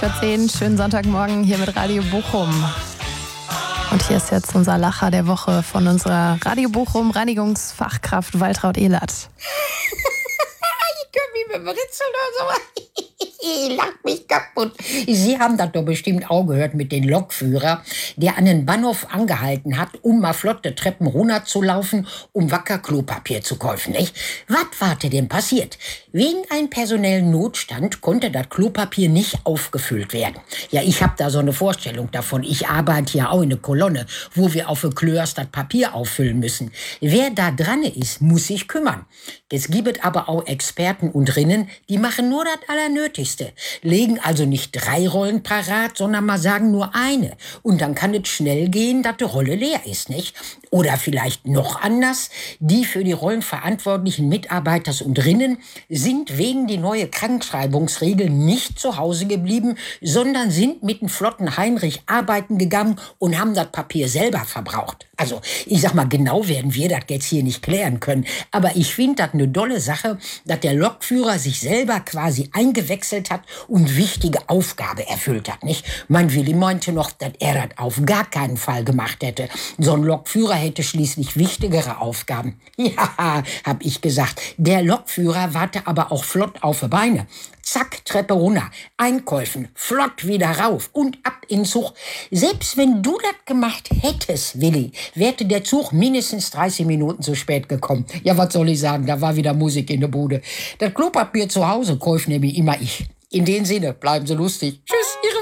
10, schönen Sonntagmorgen hier mit Radio Bochum. Und hier ist jetzt unser Lacher der Woche von unserer Radio Bochum Reinigungsfachkraft Waltraud Ehlert. Ich kann mich mit Ritzel oder so. Ich lach mich kaputt. Sie haben das doch bestimmt auch gehört mit dem Lokführer, der an den Bahnhof angehalten hat, um mal flotte Treppen runterzulaufen, um wacker Klopapier zu kaufen, nicht? Was war denn passiert? Wegen einem personellen Notstand konnte das Klopapier nicht aufgefüllt werden. Ja, ich habe da so eine Vorstellung davon. Ich arbeite ja auch in einer Kolonne, wo wir auf der Klörs das Papier auffüllen müssen. Wer da dran ist, muss sich kümmern. Es gibt aber auch Experten und Rinnen, die machen nur das Allernötigste. Legen also nicht 3 Rollen parat, sondern mal sagen nur eine. Und dann kann es schnell gehen, dass die Rolle leer ist, nicht? Oder vielleicht noch anders, die für die Rollen verantwortlichen Mitarbeiters und Rinnen sind wegen die neue Krankschreibungsregel nicht zu Hause geblieben, sondern sind mit dem flotten Heinrich arbeiten gegangen und haben das Papier selber verbraucht. Also, ich sag mal, genau werden wir das jetzt hier nicht klären können. Aber ich finde das eine dolle Sache, dass der Lokführer sich selber quasi eingewechselt hat und wichtige Aufgabe erfüllt hat, nicht? Mein Willi meinte noch, dass er das auf gar keinen Fall gemacht hätte. So ein Lokführer hätte schließlich wichtigere Aufgaben. Ja, hab ich gesagt. Der Lokführer warte aber auch flott auf die Beine. Zack, Treppe runter, Einkäufen, flott wieder rauf und ab in Zug. Selbst wenn du das gemacht hättest, Willi, wäre der Zug mindestens 30 Minuten zu spät gekommen. Ja, was soll ich sagen, da war wieder Musik in der Bude. Das Klopapier zu Hause kaufe nämlich immer ich. In dem Sinne, bleiben Sie lustig. Tschüss, Ihre